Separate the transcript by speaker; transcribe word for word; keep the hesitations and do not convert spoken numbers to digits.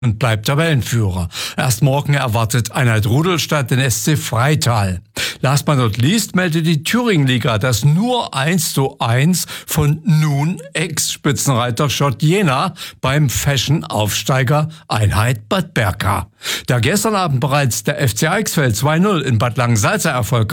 Speaker 1: und bleibt Tabellenführer. Erst morgen erwartet Einheit Rudolstadt den S C Freital. Last but not least meldet die Thüringen-Liga das nur eins zu eins von nun Ex-Spitzenreiter Schott Jena beim Fashion-Aufsteiger Einheit Bad Berka. Da gestern Abend bereits der F C Eichsfeld zwei null in Bad Langensalza erfolgreich